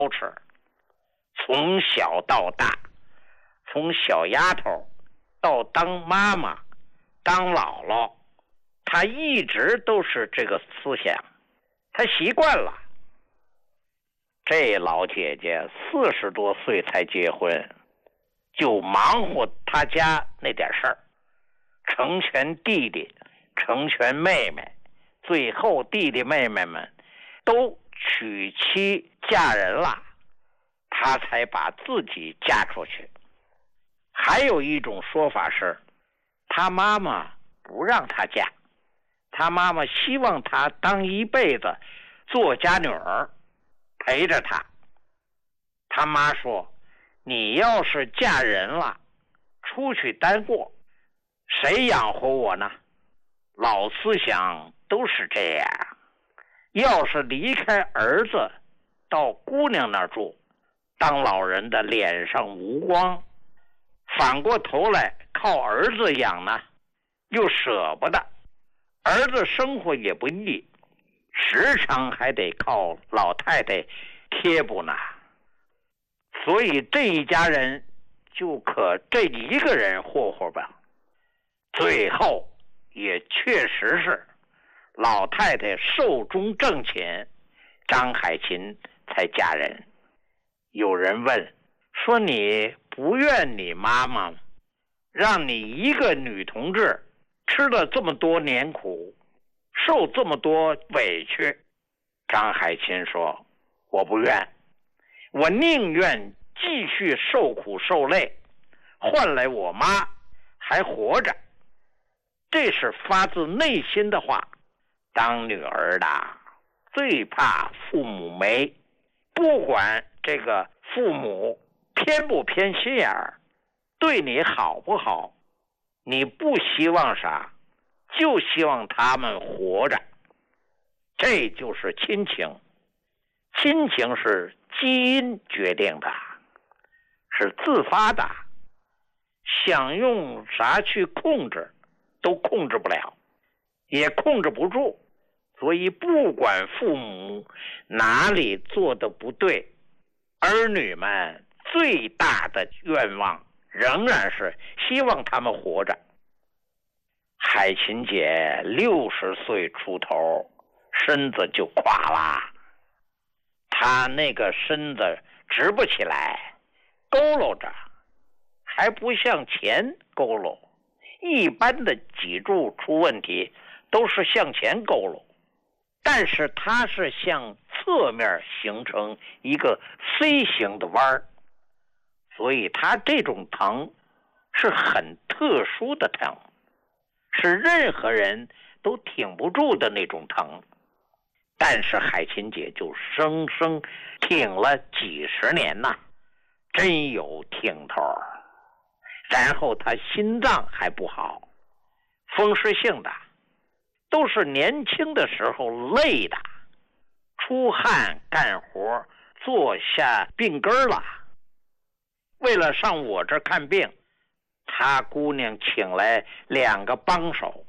持，从小到大，从小丫头到当妈妈当姥姥，她一直都是这个思想，她习惯了。这老姐姐40多岁才结婚，就忙活她家那点事儿，成全弟弟，成全妹妹，最后弟弟妹妹们都娶妻嫁人了，她才把自己嫁出去。还有一种说法是，她妈妈不让她嫁，她妈妈希望她当一辈子做家女儿，陪着她。她妈说，你要是嫁人了，出去单过，谁养活我呢？老思想都是这样，要是离开儿子到姑娘那儿住，当老人的脸上无光，反过头来靠儿子养呢，又舍不得，儿子生活也不易，时常还得靠老太太贴补呢。所以这一家人就可这一个人霍霍吧。最后也确实是老太太寿终正寝，张海琴才嫁人。有人问说，你不怨你妈妈让你一个女同志吃了这么多年苦，受这么多委屈？张海琴说，我不怨，我宁愿继续受苦受累，换来我妈还活着。这是发自内心的话。当女儿的最怕父母没，不管这个父母偏不偏心眼儿，对你好不好，你不希望啥，就希望他们活着。这就是亲情。亲情是基因决定的，是自发的，想用啥去控制都控制不了，也控制不住。所以不管父母哪里做的不对，儿女们最大的愿望仍然是希望他们活着。海琴姐60岁出头，身子就垮了，她那个身子直不起来，佝偻着，还不向前佝偻。一般的脊柱出问题都是向前佝偻，但是它是向侧面形成一个 C 型的弯儿，所以它这种疼是很特殊的疼，是任何人都挺不住的那种疼。但是海琴姐就生生挺了几十年呐，真有挺头。然后她心脏还不好，风湿性的，都是年轻的时候累的，出汗干活坐下病根了。为了上我这看病，她姑娘请来2个帮手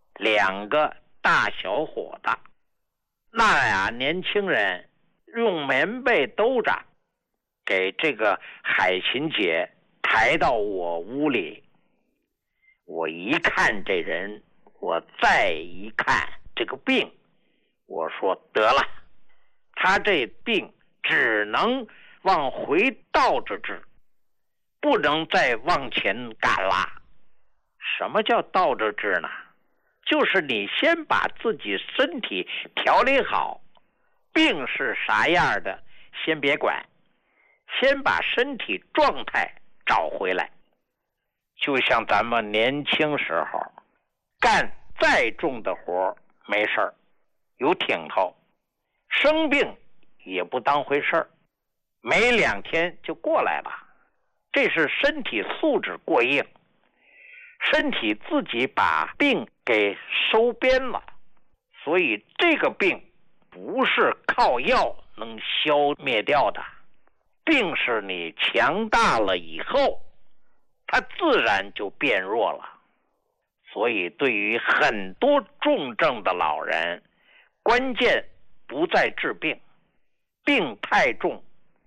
，2个大小伙子，那俩年轻人用棉被兜着，给这个海琴姐抬到我屋里。我一看这人，我再一看这个病，我说得了，他这病只能往回倒着治，不能再往前赶了。什么叫倒着治呢？就是你先把自己身体调理好，病是啥样的先别管，先把身体状态找回来。就像咱们年轻时候干再重的活没事儿，有挺头，生病也不当回事儿，没2天就过来了。这是身体素质过硬，身体自己把病给收编了。所以这个病不是靠药能消灭掉的，病是你强大了以后，它自然就变弱了。所以对于很多重症的老人，关键不在治病，病太重